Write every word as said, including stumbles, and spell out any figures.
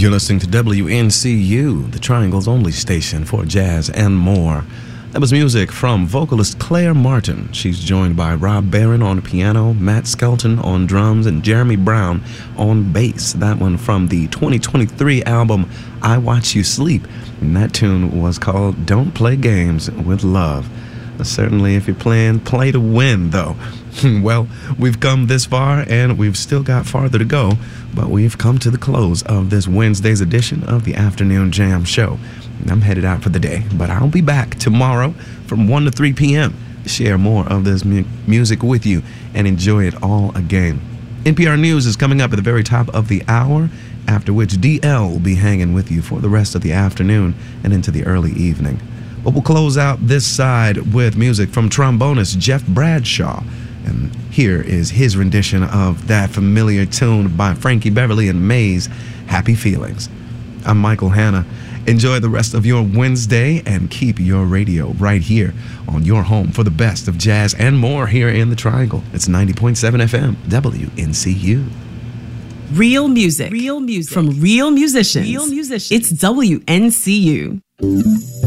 You're listening to W N C U, the Triangle's only station for jazz and more. That was music from vocalist Claire Martin. She's joined by Rob Barron on piano, Matt Skelton on drums, and Jeremy Brown on bass. That one from the twenty twenty-three album I Watch You Sleep. And that tune was called Don't Play Games with Love. Certainly, if you're playing, play to win, though. Well, we've come this far, and we've still got farther to go, but we've come to the close of this Wednesday's edition of the Afternoon Jam Show. I'm headed out for the day, but I'll be back tomorrow from one to three p.m. to share more of this mu- music with you and enjoy it all again. N P R News is coming up at the very top of the hour, after which D L will be hanging with you for the rest of the afternoon and into the early evening. But we'll close out this side with music from trombonist Jeff Bradshaw. And here is his rendition of that familiar tune by Frankie Beverly and Maze, Happy Feelings. I'm Michael Hanna. Enjoy the rest of your Wednesday and keep your radio right here on your home for the best of jazz and more here in the Triangle. It's ninety point seven F M, W N C U. Real music. Real music. From real musicians. Real musicians. It's W N C U.